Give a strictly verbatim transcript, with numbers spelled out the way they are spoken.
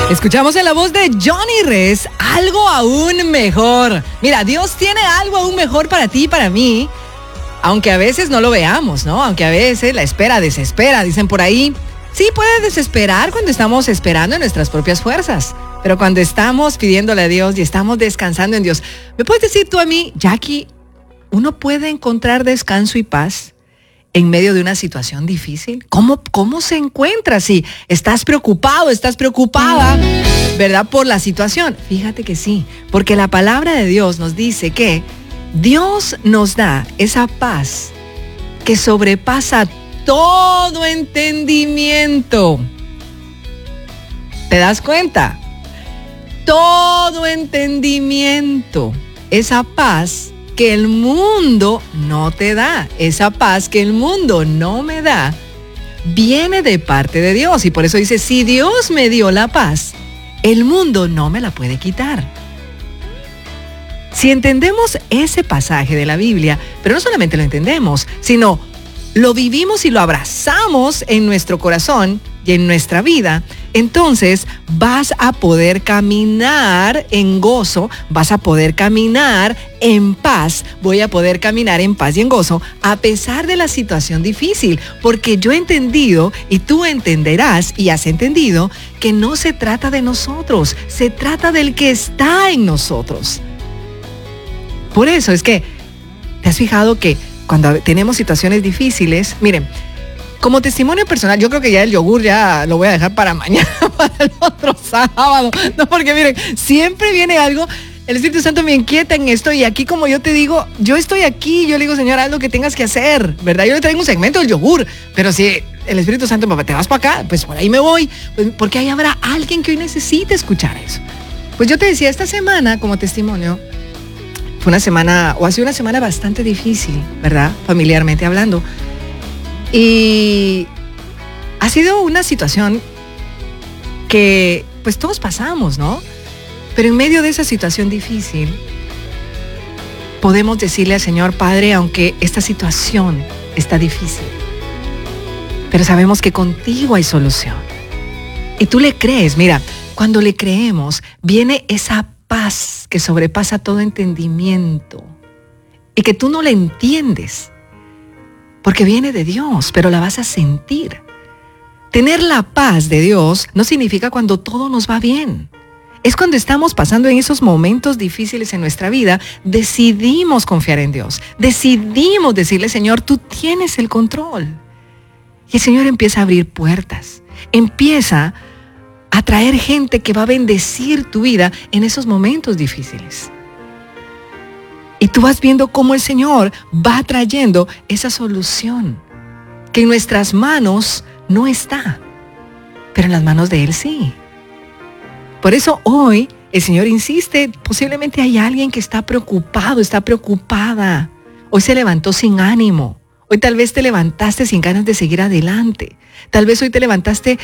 Escuchamos en la voz de Johnny Rez algo aún mejor. Mira, Dios tiene algo aún mejor para ti y para mí, aunque a veces no lo veamos, ¿no? Aunque a veces la espera desespera, dicen por ahí. Sí, puede desesperar cuando estamos esperando en nuestras propias fuerzas, pero cuando estamos pidiéndole a Dios y estamos descansando en Dios. ¿Me puedes decir tú a mí, Jackie, uno puede encontrar descanso y paz en medio de una situación difícil? ¿Cómo, cómo se encuentra si estás preocupado, estás preocupada, ¿verdad? Por la situación. Fíjate que sí, porque la palabra de Dios nos dice que Dios nos da esa paz que sobrepasa todo entendimiento. ¿Te das cuenta? Todo entendimiento. Esa paz que el mundo no te da, esa paz que el mundo no me da, viene de parte de Dios. Y por eso dice, si Dios me dio la paz, el mundo no me la puede quitar. Si entendemos ese pasaje de la Biblia, pero no solamente lo entendemos, sino lo vivimos y lo abrazamos en nuestro corazón y en nuestra vida, entonces vas a poder caminar en gozo, vas a poder caminar en paz, voy a poder caminar en paz y en gozo a pesar de la situación difícil, porque yo he entendido y tú entenderás y has entendido que no se trata de nosotros, se trata del que está en nosotros. Por eso es que, ¿te has fijado que cuando tenemos situaciones difíciles, miren, como testimonio personal, yo creo que ya el yogur ya lo voy a dejar para mañana, para el otro sábado, no, porque miren, siempre viene algo, el Espíritu Santo me inquieta en esto, y aquí como yo te digo, yo estoy aquí, yo le digo, Señor, haz lo que tengas que hacer, ¿verdad? Yo le traigo un segmento del yogur, pero si el Espíritu Santo, papá, te vas para acá, pues por ahí me voy, pues porque ahí habrá alguien que hoy necesite escuchar eso. Pues yo te decía, esta semana, como testimonio, fue una semana, o ha sido una semana bastante difícil, ¿verdad? Familiarmente hablando. Y ha sido una situación que, pues todos pasamos, ¿no? Pero en medio de esa situación difícil, podemos decirle al Señor, Padre, aunque esta situación está difícil, pero sabemos que contigo hay solución. Y tú le crees, mira, cuando le creemos, viene esa paz que sobrepasa todo entendimiento y que tú no la entiendes porque viene de Dios, pero la vas a sentir. Tener la paz de Dios no significa cuando todo nos va bien. Es cuando estamos pasando en esos momentos difíciles en nuestra vida, decidimos confiar en Dios, decidimos decirle, Señor, tú tienes el control. Y el Señor empieza a abrir puertas, empieza a traer gente que va a bendecir tu vida en esos momentos difíciles. Y tú vas viendo cómo el Señor va trayendo esa solución, que en nuestras manos no está, pero en las manos de Él sí. Por eso hoy el Señor insiste, posiblemente hay alguien que está preocupado, está preocupada. Hoy se levantó sin ánimo. Hoy tal vez te levantaste sin ganas de seguir adelante. Tal vez hoy te levantaste